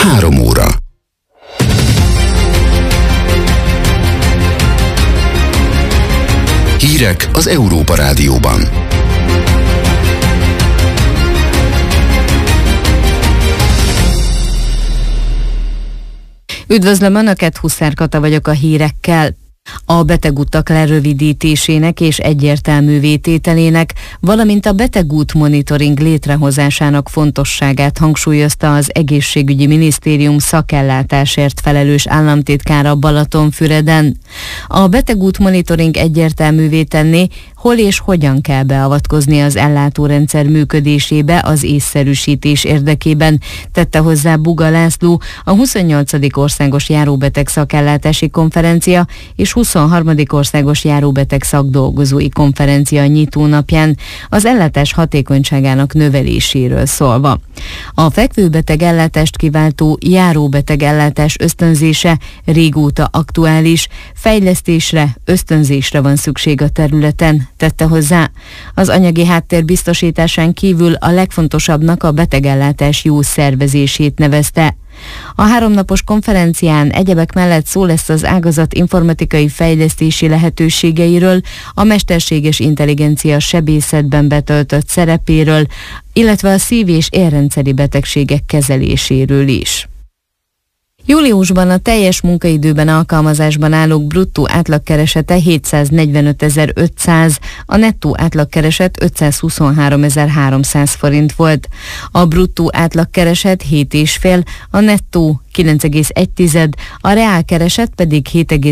3 óra. Hírek az Európa Rádióban. Üdvözlöm Önöket, Huszár Kata vagyok a hírekkel. A betegutak lerövidítésének és egyértelművé tételének, valamint a betegút monitoring létrehozásának fontosságát hangsúlyozta az Egészségügyi Minisztérium szakellátásért felelős államtitkára Balatonfüreden. A betegút monitoring egyértelművé tenné, hol és hogyan kell beavatkozni az ellátórendszer működésébe az észszerűsítés érdekében, tette hozzá Buga László, a 28. Országos Járóbeteg Szakellátási Konferencia és 23. Országos Járóbeteg Szakdolgozói Konferencia nyitónapján az ellátás hatékonyságának növeléséről szólva. A fekvőbeteg ellátást kiváltó járóbeteg ellátás ösztönzése régóta aktuális, fejlesztésre, ösztönzésre van szükség a területen, tette hozzá. Az anyagi háttér biztosításán kívül a legfontosabbnak a betegellátás jó szervezését nevezte. A 3 napos konferencián egyebek mellett szó lesz az ágazat informatikai fejlesztési lehetőségeiről, a mesterséges intelligencia sebészetben betöltött szerepéről, illetve a szív- és érrendszeri betegségek kezeléséről is. Júliusban a teljes munkaidőben alkalmazásban állók bruttó átlagkeresete 745.500, a nettó átlagkereset 523.300 forint volt. A bruttó átlagkereset 7,5, a nettó 9,1, a reálkereset pedig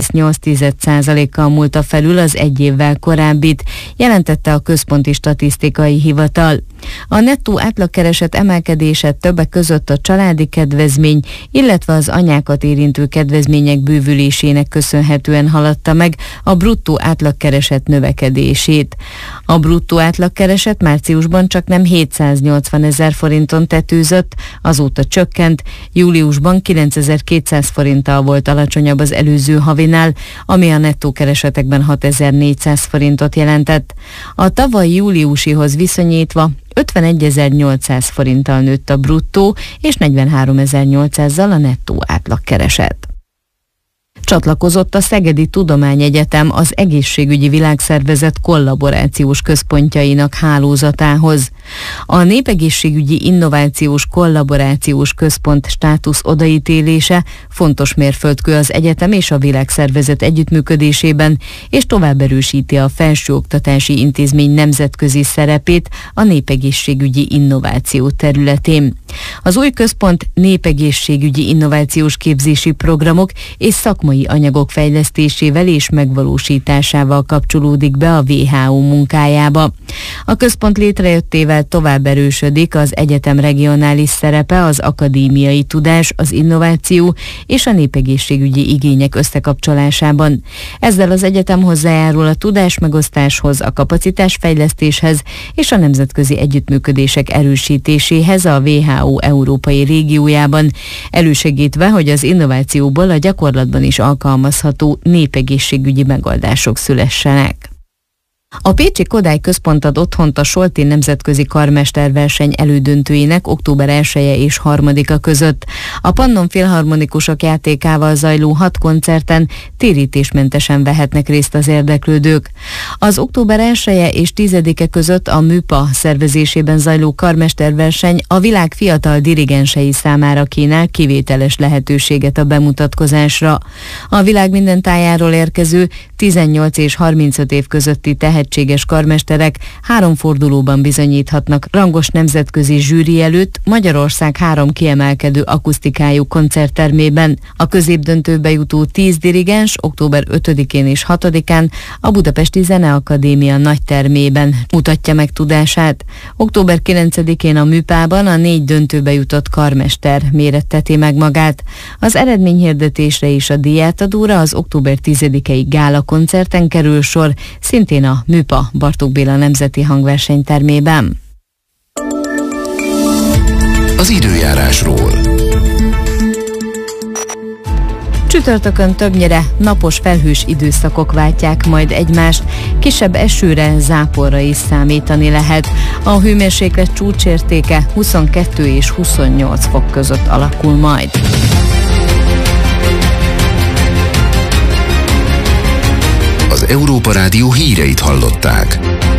7,8%-kal múlta felül az egy évvel korábbit, jelentette a Központi Statisztikai Hivatal. A nettó átlagkereset emelkedése többek között a családi kedvezmény, illetve az anyákat érintő kedvezmények bővülésének köszönhetően haladta meg a bruttó átlagkereset növekedését. A bruttó átlagkereset márciusban csaknem 780.000 forinton tetőzött, azóta csökkent, júliusban 9.200 forinttal volt alacsonyabb az előző havinál, ami a nettó keresetekben 6.400 forintot jelentett. A tavaly júliusihoz viszonyítva 51.800 forinttal nőtt a bruttó, és 43.800-zal a nettó átlagkereset. Csatlakozott a Szegedi Tudományegyetem az Egészségügyi Világszervezet kollaborációs központjainak hálózatához. A Népegészségügyi Innovációs Kollaborációs Központ státusz odaítélése fontos mérföldkő az egyetem és a világszervezet együttműködésében, és tovább erősíti a felsőoktatási intézmény nemzetközi szerepét a népegészségügyi innováció területén. Az új központ népegészségügyi innovációs képzési programok és szakmai anyagok fejlesztésével és megvalósításával kapcsolódik be a WHO munkájába. A központ létrejöttével tovább erősödik az egyetem regionális szerepe, az akadémiai tudás, az innováció és a népegészségügyi igények összekapcsolásában. Ezzel az egyetem hozzájárul a tudásmegosztáshoz, a kapacitásfejlesztéshez és a nemzetközi együttműködések erősítéséhez a WHO európai régiójában, elősegítve, hogy az innovációból a gyakorlatban is alkalmazható népegészségügyi megoldások szülessenek. A Pécsi Kodály Központ ad otthont a Solti Nemzetközi Karmesterverseny elődöntőinek október 1-e és 3-a között. A Pannon Filharmonikusok játékával zajló 6 koncerten térítésmentesen vehetnek részt az érdeklődők. Az október 1-e és 10-e között a MÜPA szervezésében zajló karmesterverseny a világ fiatal dirigensei számára kínál kivételes lehetőséget a bemutatkozásra. A világ minden tájáról érkező 18 és 35 év közötti tehetséges karmesterek 3 fordulóban bizonyíthatnak rangos nemzetközi zsűri előtt Magyarország 3 kiemelkedő akusztikájú koncerttermében. A középdöntőbe jutó 10 dirigens október 5-én és 6-án a Budapesti Zeneakadémia nagytermében mutatja meg tudását. Október 9-én a MÜPA-ban a 4 döntőbe jutott karmester méretteti meg magát. Az eredményhirdetésre és a díjátadóra az október 10-i gála koncerten kerül sor, szintén a MÜPA Bartók Béla Nemzeti Hangversenytermében. Az időjárásról. Csütörtökön többnyire napos felhős időszakok váltják majd egymást, kisebb esőre, záporra is számítani lehet. A hőmérséklet csúcsértéke 22 és 28 fok között alakul majd. Az Európa Rádió híreit hallották.